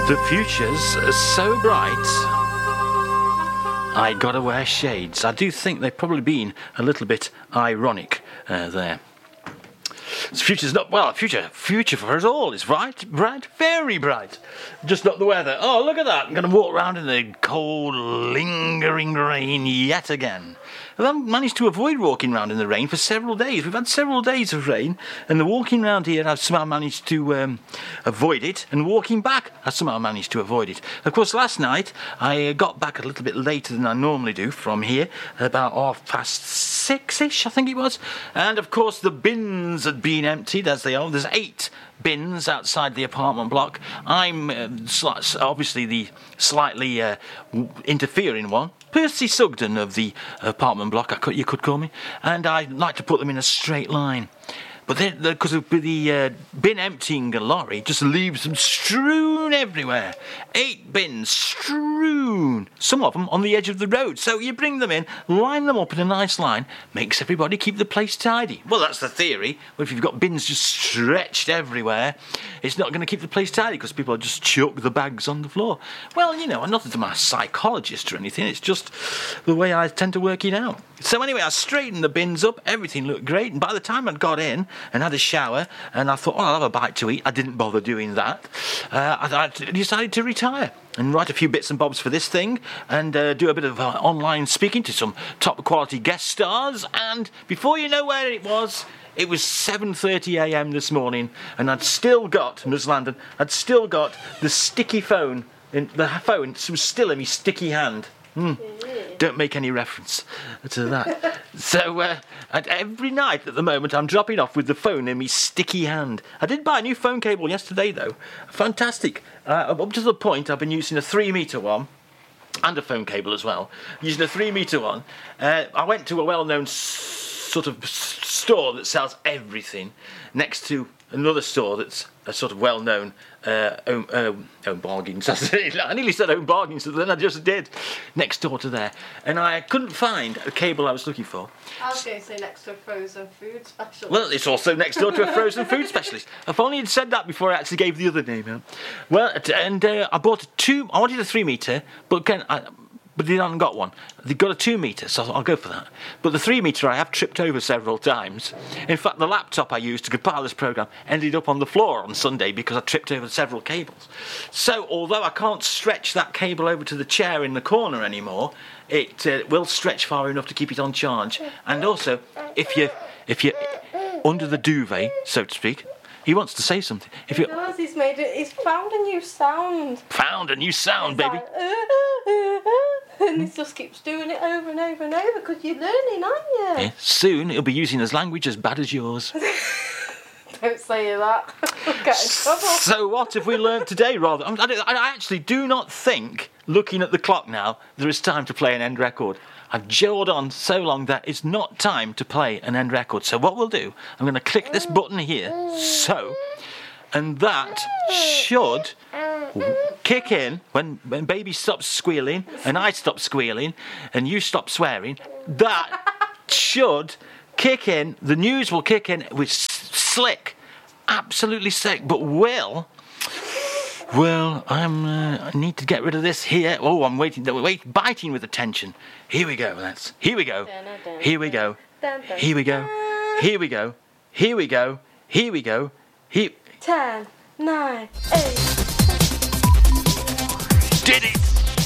The future's so bright, I gotta wear shades. I do think they've probably been a little bit ironic there. The future's not, well, future for us all is bright, very bright. Just not the weather. Oh, look at that. I'm going to walk around in the cold, lingering rain yet again. I've managed to avoid walking around in the rain for several days. We've had several days of rain, and the walking around here, I've somehow managed to avoid it, and walking back, I've somehow managed to avoid it. Of course, last night, I got back a little bit later than I normally do from here, about 6:30, I think it was, and of course, the bins had been emptied, as they are. There's 8 bins outside the apartment block. I'm obviously the slightly interfering one. Percy Sugden of the apartment block, you could call me, and I like to put them in a straight line. But because of the bin emptying lorry just leaves them strewn everywhere. 8 bins strewn, some of them on the edge of the road. So you bring them in, line them up in a nice line, makes everybody keep the place tidy. Well, that's the theory. Well, if you've got bins just stretched everywhere, it's not going to keep the place tidy because people just chuck the bags on the floor. Well, you know, I'm not that I'm a psychologist or anything. It's just the way I tend to work it out. So anyway, I straightened the bins up. Everything looked great. And by the time I'd got in and had a shower, and I thought, oh, I'll have a bite to eat. I didn't bother doing that. I decided to retire and write a few bits and bobs for this thing and do a bit of online speaking to some top quality guest stars. And before you know where it was 7:30 a.m. this morning, and I'd still got, Ms. Landon, I'd still got the sticky phone. The phone was still in my sticky hand. Don't make any reference to that. So every night at the moment I'm dropping off with the phone in my sticky hand. I did buy a new phone cable yesterday though. Fantastic. Up to the point I've been using a 3-metre one and a phone cable as well. Using a 3-metre one. I went to a well-known sort of store that sells everything next to another store that's a sort of well-known Home Bargains. I nearly said Home Bargains, but then I just did. Next door to there. And I couldn't find a cable I was looking for. I was going to say next to a frozen food specialist. Well, it's also next door to a frozen food specialist. If only you'd said that before I actually gave the other name out. Well, and I bought I wanted a 3-metre, but again, but they haven't got one. They've got a 2-metre, so I'll go for that. But the 3-metre I have tripped over several times. In fact, the laptop I used to compile this programme ended up on the floor on Sunday because I tripped over several cables. So, although I can't stretch that cable over to the chair in the corner anymore, it will stretch far enough to keep it on charge. And also, if you're under the duvet, so to speak, he wants to say something. If you He's found a new sound. Found a new sound, baby. Like, and he just keeps doing it over and over and over because you're learning, aren't you? Yeah, soon he'll be using his language as bad as yours. Don't say that. We'll get in trouble. So what have we learnt today, rather? I actually do not think, looking at the clock now, there is time to play an end record. I've jawed on so long that it's not time to play an end record. So what we'll do, I'm going to click this button here, so, and that should kick in when baby stops squealing, and I stop squealing, and you stop swearing. That should kick in, the news will kick in with slick, absolutely slick, but Well, I need to get rid of this here. Oh, I'm biting with attention. Here we go, lads. Here we go. Here we go. Here we go. Here we go. Here we go. Here we go. Here. 10, 9, 8. Did it!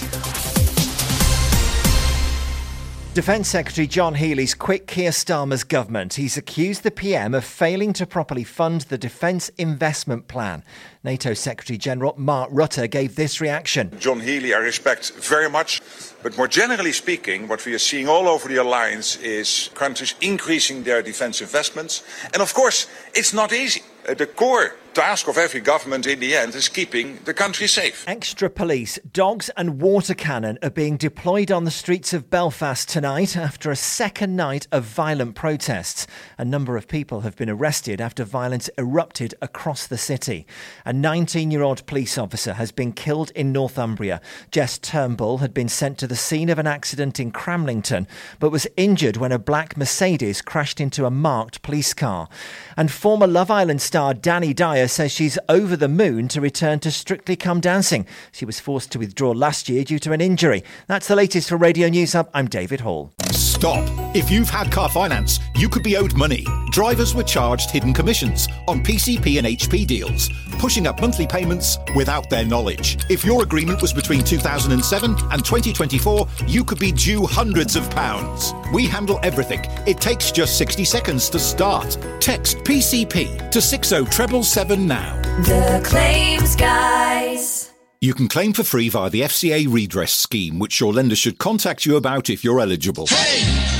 Defence Secretary John Healey's quit Keir Starmer's government. He's accused the PM of failing to properly fund the Defence Investment Plan. NATO Secretary-General Mark Rutte gave this reaction. John Healey I respect very much, but more generally speaking, what we are seeing all over the alliance is countries increasing their defence investments. And of course, it's not easy. The core task of every government in the end is keeping the country safe. Extra police, dogs and water cannon are being deployed on the streets of Belfast tonight after a second night of violent protests. A number of people have been arrested after violence erupted across the city. A 19-year-old police officer has been killed in Northumbria. Jess Turnbull had been sent to the scene of an accident in Cramlington, but was injured when a black Mercedes crashed into a marked police car. And former Love Island star Danny Dyer lawyer says she's over the moon to return to Strictly Come Dancing. She was forced to withdraw last year due to an injury. That's the latest for Radio News Hub. I'm David Hall. Stop. If you've had car finance, you could be owed money. Drivers were charged hidden commissions on PCP and HP deals, pushing up monthly payments without their knowledge. If your agreement was between 2007 and 2024, you could be due hundreds of pounds. We handle everything. It takes just 60 seconds to start. Text PCP to 60777 now. The Claims Guys. You can claim for free via the FCA redress scheme, which your lender should contact you about if you're eligible. Hey!